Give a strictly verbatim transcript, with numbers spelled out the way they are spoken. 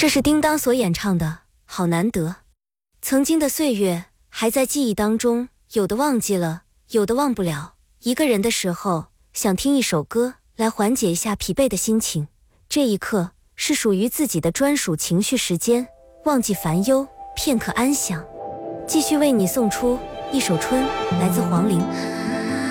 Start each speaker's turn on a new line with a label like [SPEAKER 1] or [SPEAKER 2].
[SPEAKER 1] 这是叮当所演唱的《好难得》。曾经的岁月还在记忆当中，有的忘记了，有的忘不了。一个人的时候，想听一首歌来缓解一下疲惫的心情。这一刻是属于自己的专属情绪时间，忘记烦忧，片刻安详。继续为你送出一首《春》，来自黄龄。